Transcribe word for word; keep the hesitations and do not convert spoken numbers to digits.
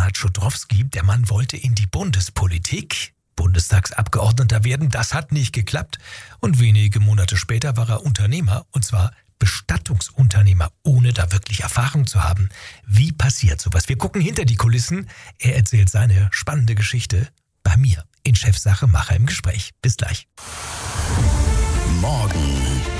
Bernhard Schudrowski. Der Mann wollte in die Bundespolitik, Bundestagsabgeordneter werden. Das hat nicht geklappt. Und wenige Monate später war er Unternehmer, und zwar Bestattungsunternehmer, ohne da wirklich Erfahrung zu haben. Wie passiert sowas? Wir gucken hinter die Kulissen. Er erzählt seine spannende Geschichte bei mir in Chefsache Macher im Gespräch. Bis gleich. Morgen